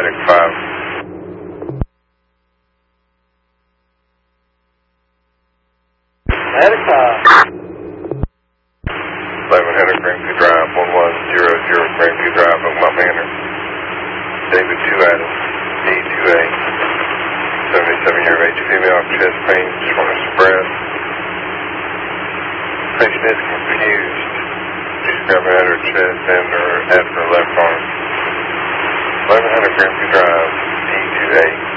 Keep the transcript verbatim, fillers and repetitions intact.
Attic five. Attic five. eleven hundred Greenview Drive, one one zero zero Greenview Drive, Oakmont Manor. David two Adams, D two A. seventy-seven year of age female, chest pain, shortness of breath. Patient is confused. She's grabbing at her chest and her at her left arm. eleven hundred Greenview Drive, D two A.